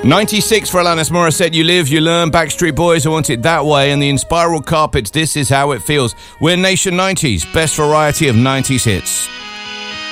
96 for Alanis Morissette, You Live, You Learn, Backstreet Boys, I Want It That Way, and the Inspiral Carpets, This Is How It Feels. We're Nation 90s, best variety of 90s hits.